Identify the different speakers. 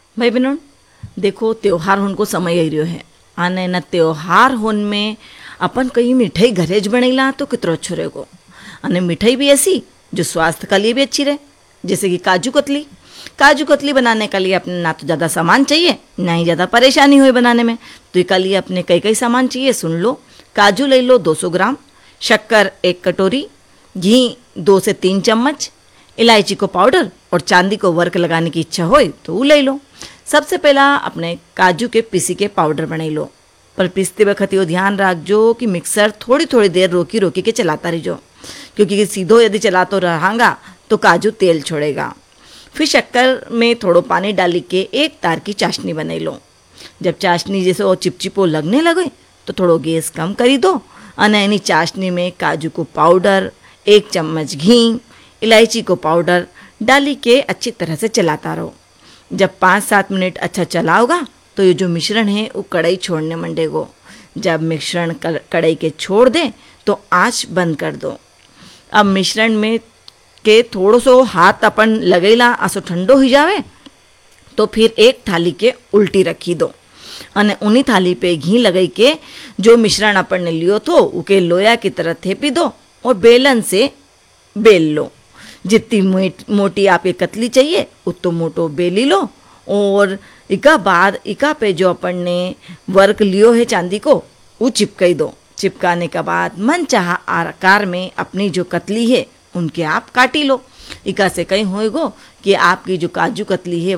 Speaker 1: भाई बहनों, देखो त्योहार होने को समय आई रह्यो है आने न त्योहार होन में अपन कहीं मिठाई घरे ज बनेला तो कितरो अच्छो रहेगो। अने मिठाई भी ऐसी जो स्वास्थ्य के लिए भी अच्छी रहे, जैसे कि काजू कतली। काजू कतली बनाने के लिए अपने ना तो ज़्यादा सामान चाहिए ना ही ज़्यादा परेशानी हुई बनाने में, तो इसके लिए अपने कई कई सामान चाहिए। सुन लो, काजू ले लो 200 ग्राम, शक्कर 1 कटोरी, घी 2 से 3 चम्मच, इलायची को पाउडर और चांदी को वर्क लगाने की इच्छा हो तो वो ले लो। सबसे पहला अपने काजू के पीसी के पाउडर बनाई लो, पर पीसते वक्त यो ध्यान रखजो कि मिक्सर थोड़ी थोड़ी देर रोकी रोकी के चलाता रहिजो, क्योंकि सीधो यदि चलातो रहांगा तो काजू तेल छोड़ेगा। फिर शक्कर में थोड़ो पानी डाली के एक तार की चाशनी बनाई लो। जब चाशनी जैसे वो चिपचिपो लगने लगे तो थोड़ो गैस कम करी दो अने एनी चाशनी में काजू को पाउडर, 1 चम्मच घी, इलायची को पाउडर डाली के अच्छी तरह से चलाता रहो। जब 5-7 मिनट अच्छा चलाओगा तो ये जो मिश्रण है वो कढ़ाई छोड़ने मंडेगो। जब मिश्रण कढ़ाई के छोड़ दे तो आँच बंद कर दो। अब मिश्रण में के थोड़ो सो हाथ अपन लगेला आसो ठंडो हो जावे तो फिर एक थाली के उल्टी रखी दो अने उन्हीं थाली पे घी लगाई के जो मिश्रण अपन ने लियो तो उके लोया की तरह थेपी दो और बेलन से बेल लो। जितनी मोटी आपके कतली चाहिए उतो मोटो बेली लो और इका बाद इका पे जो अपन ने वर्क लियो है चांदी को वो चिपकाई दो। चिपकाने के बाद मन चाहा आकार में अपनी जो कतली है उनके आप काटी लो। इका से कहीं होएगो कि आपकी जो काजू कतली है